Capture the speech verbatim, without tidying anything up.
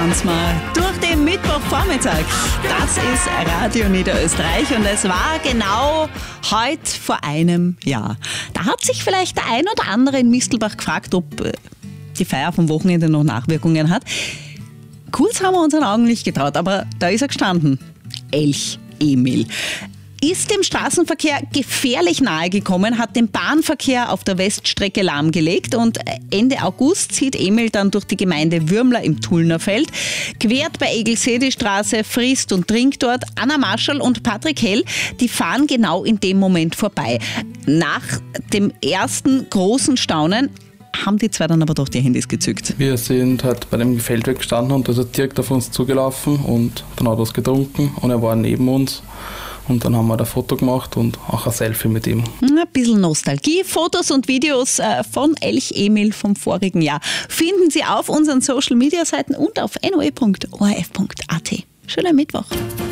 tanzen wir durch den Mittwochvormittag. Das ist Radio Niederösterreich und es war genau heute vor einem Jahr. Da hat sich vielleicht der ein oder andere in Mistelbach gefragt, ob die Feier vom Wochenende noch Nachwirkungen hat. Kurz haben wir unseren Augen nicht getraut, aber da ist er gestanden. Elch Emil. Ist dem Straßenverkehr gefährlich nahe gekommen, hat den Bahnverkehr auf der Weststrecke lahmgelegt und Ende August zieht Emil dann durch die Gemeinde Würmla im Tullnerfeld, quert bei Egelsee die Straße, frisst und trinkt dort. Anna Marschall und Patrick Hell, die fahren genau in dem Moment vorbei. Nach dem ersten großen Staunen haben die zwei dann aber doch die Handys gezückt. Wir sind halt bei dem Feldweg gestanden und er ist direkt auf uns zugelaufen und dann hat er was getrunken und er war neben uns. Und dann haben wir ein Foto gemacht und auch ein Selfie mit ihm. Ein bisschen Nostalgie, Fotos und Videos von Elch Emil vom vorigen Jahr finden Sie auf unseren Social-Media-Seiten und auf n o e punkt o r f punkt a t. Schönen Mittwoch.